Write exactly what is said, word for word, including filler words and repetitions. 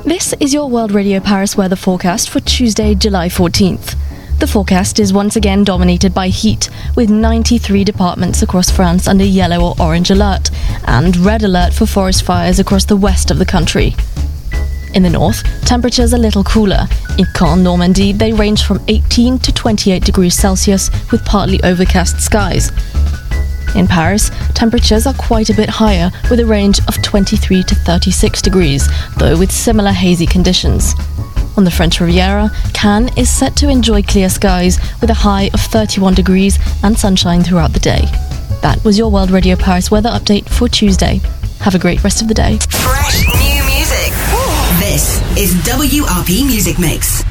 This is your World Radio Paris weather forecast for Tuesday, July fourteenth. The forecast is once again dominated by heat, with ninety-three departments across France under yellow or orange alert, and red alert for forest fires across the west of the country. In the north, temperatures are a little cooler. In Caen, Normandy, they range from eighteen to twenty-eight degrees Celsius with partly overcast skies. In Paris, temperatures are quite a bit higher, with a range of twenty-three to thirty-six degrees, though with similar hazy conditions. On the French Riviera, Cannes is set to enjoy clear skies with a high of thirty-one degrees and sunshine throughout the day. That was your World Radio Paris weather update for Tuesday. Have a great rest of the day. Fresh new music. This is W R P Music Mix.